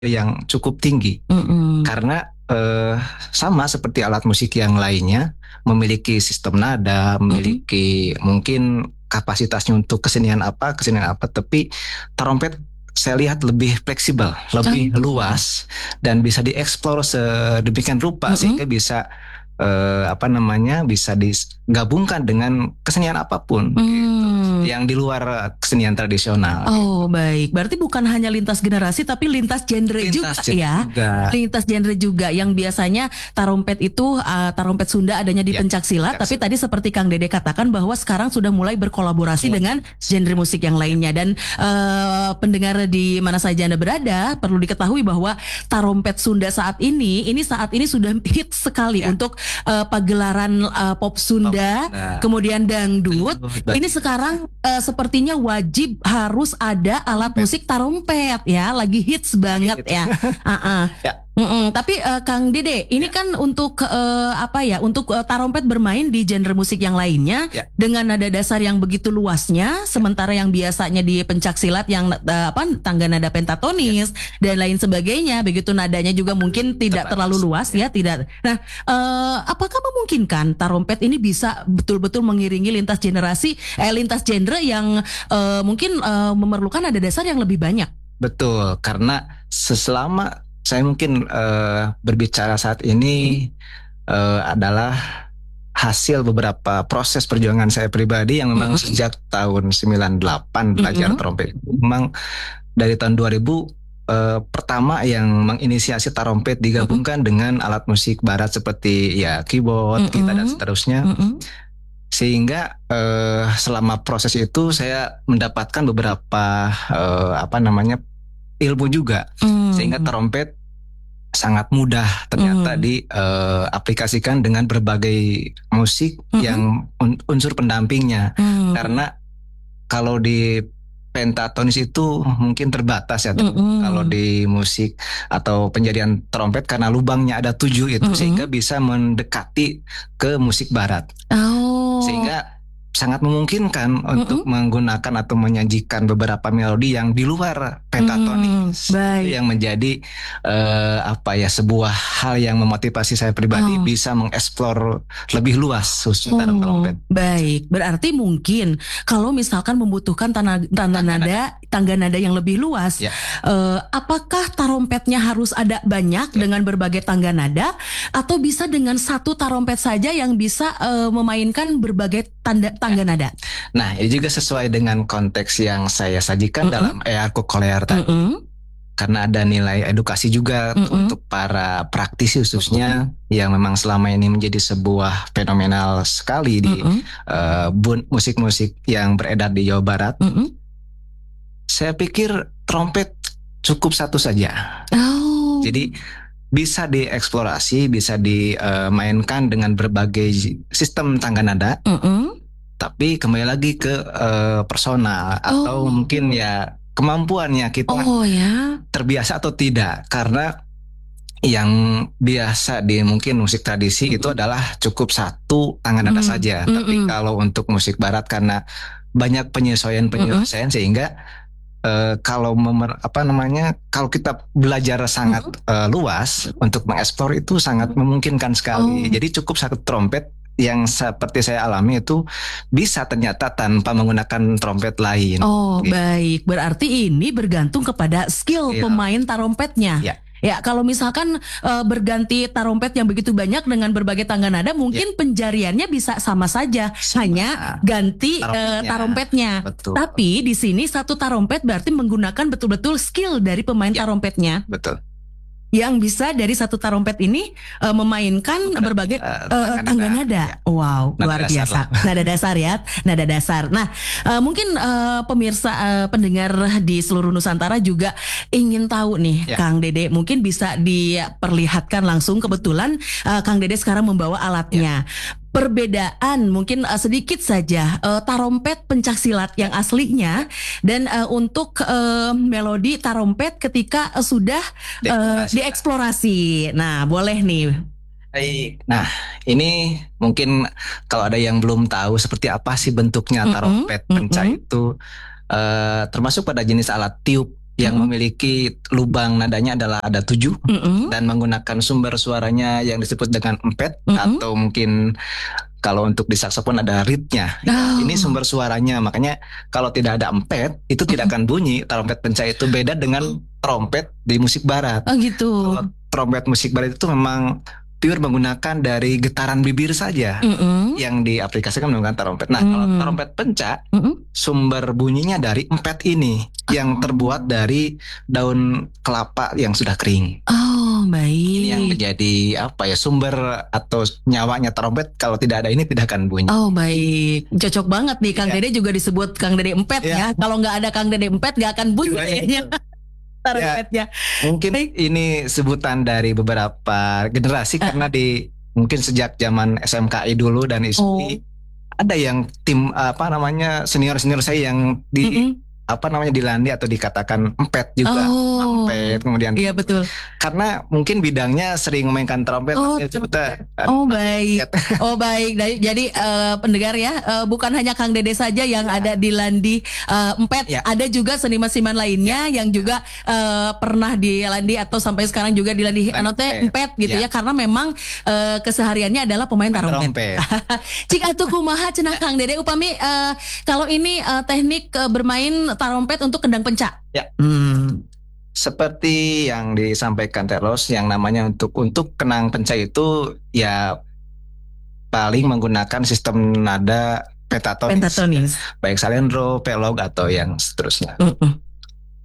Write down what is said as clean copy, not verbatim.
yang cukup tinggi Mm-mm. karena sama seperti alat musik yang lainnya memiliki sistem nada, Mm-mm. memiliki mungkin kapasitasnya untuk kesenian apa, tapi trompet saya lihat lebih fleksibel, lebih Oh. luas dan bisa dieksplor sedemikian rupa Mm-mm. sehingga bisa bisa digabungkan dengan kesenian apapun gitu, Hmm. yang di luar kesenian tradisional gitu. Oh, baik. Berarti bukan hanya lintas generasi tapi lintas genre Lintas juga genre ya. juga. Lintas genre juga yang biasanya tarompet itu tarompet Sunda adanya di Ya, pencaksilat, tapi pencaksilat. tadi seperti Kang Dede katakan bahwa sekarang sudah mulai berkolaborasi dengan genre musik yang lainnya dan pendengar di mana saja Anda berada perlu diketahui bahwa tarompet Sunda saat ini sudah hit sekali Ya. untuk pagelaran pop Sunda, Nah, kemudian dangdut. baik. Ini sekarang sepertinya wajib harus ada alat musik tarompet ya, lagi hits banget ya. Ya. Tapi Kang Dede, ini kan untuk untuk tarompet bermain di genre musik yang lainnya Ya. dengan nada dasar yang begitu luasnya, sementara yang biasanya di pencaksilat yang tangga nada pentatonis dan lain sebagainya, begitu nadanya juga mungkin tidak Terbatas. terlalu luas ya, tidak. Nah, apakah memungkinkan tarompet ini bisa betul-betul mengiringi lintas lintas genre yang mungkin memerlukan nada dasar yang lebih banyak? Betul, karena selama saya mungkin berbicara saat ini adalah hasil beberapa proses perjuangan saya pribadi yang memang sejak tahun 98 belajar trompet. Memang dari tahun 2000 pertama yang menginisiasi trompet digabungkan dengan alat musik barat seperti ya keyboard, gitar dan seterusnya. Sehingga selama proses itu saya mendapatkan beberapa ilmu juga, sehingga trompet sangat mudah ternyata diaplikasikan dengan berbagai musik yang unsur pendampingnya. Karena kalau di pentatonis itu mungkin terbatas ya, kalau di musik atau penjadian trompet karena lubangnya ada 7 itu sehingga bisa mendekati ke musik barat. Sehingga sangat memungkinkan untuk menggunakan atau menyajikan beberapa melodi yang di luar pentatonis. Yang menjadi sebuah hal yang memotivasi saya pribadi bisa mengeksplor lebih luas khususnya trompet. Baik, berarti mungkin kalau misalkan membutuhkan tangga nada yang lebih luas, apakah tarompetnya harus ada banyak dengan berbagai tangga nada, atau bisa dengan satu tarompet saja yang bisa memainkan berbagai tangga nada? Nah, ini juga sesuai dengan konteks yang saya sajikan dalam Earku Kolear tadi. Karena ada nilai edukasi juga untuk para praktisi khususnya yang memang selama ini menjadi sebuah fenomenal sekali di musik-musik yang beredar di Jawa Barat. Saya pikir trompet cukup satu saja. Jadi bisa dieksplorasi, bisa dimainkan dengan berbagai sistem tangga nada. Tapi kembali lagi ke personal atau mungkin ya kemampuannya kita terbiasa atau tidak. Karena yang biasa di mungkin musik tradisi itu adalah cukup satu tangga nada saja. Tapi kalau untuk musik barat karena banyak penyesuaian sehingga kalau kalau kita belajar sangat luas untuk mengeksplor itu sangat memungkinkan sekali. Jadi cukup satu trompet yang seperti saya alami itu bisa ternyata tanpa menggunakan trompet lain. Gitu. Baik, berarti ini bergantung kepada skill pemain tarompetnya. Ya, kalau misalkan berganti tarompet yang begitu banyak dengan berbagai tangga nada, mungkin penjariannya bisa sama saja, hanya ganti tarompetnya. Betul. Tapi di sini satu tarompet berarti menggunakan betul-betul skill dari pemain tarompetnya. Betul. Yang bisa dari satu tarompet ini memainkan berbagai tangga nada. Wow, luar biasa. Nada dasar ya, nada dasar. Nah, mungkin pemirsa pendengar di seluruh Nusantara juga ingin tahu nih, Kang Dede, mungkin bisa diperlihatkan langsung. Kebetulan Kang Dede sekarang membawa alatnya. Perbedaan mungkin sedikit saja tarompet pencaksilat yang aslinya dan untuk melodi tarompet ketika sudah dieksplorasi. Nah, boleh nih. Baik. Nah, ini mungkin kalau ada yang belum tahu seperti apa sih bentuknya tarompet penca itu, termasuk pada jenis alat tiup yang memiliki lubang nadanya adalah ada 7 dan menggunakan sumber suaranya yang disebut dengan empet atau mungkin kalau untuk di saksofon ada reednya. Ini sumber suaranya, makanya kalau tidak ada empet itu tidak akan bunyi. Trompet pencak itu beda dengan trompet di musik barat. Oh gitu. Kalau trompet musik barat itu memang pure menggunakan dari getaran bibir saja yang diaplikasikan menggunakan trompet. Nah, kalau trompet pencak sumber bunyinya dari empet ini yang terbuat dari daun kelapa yang sudah kering. Oh, baik. Ini yang menjadi sumber atau nyawanya trompet. Kalau tidak ada ini tidak akan bunyi. Oh, baik. Cocok banget nih Kang Dede juga disebut Kang Dede empet ya. Kalau nggak ada Kang Dede empet nggak akan bunyi kayaknya. Mungkin ini sebutan dari beberapa generasi karena mungkin sejak zaman SMKI dulu dan ISPI ada yang tim senior saya yang dilandi atau dikatakan empet juga. Empet kemudian. Iya betul. Karena mungkin bidangnya sering memainkan trompet. Baik. Baik. Jadi pendengar ya, bukan hanya Kang Dede saja yang ada di landi empet, ada juga seniman-seniman lainnya yang juga pernah di landi atau sampai sekarang juga di landi empet gitu ya, karena memang kesehariannya adalah pemain trompet. Cik atuh kumaha cenah Kang Dede upami kalau ini teknik bermain trompet untuk kendang pencak. Seperti yang disampaikan Teros, yang namanya untuk kendang pencak itu ya paling menggunakan sistem nada pentatonis. Baik salendro, pelog atau yang seterusnya.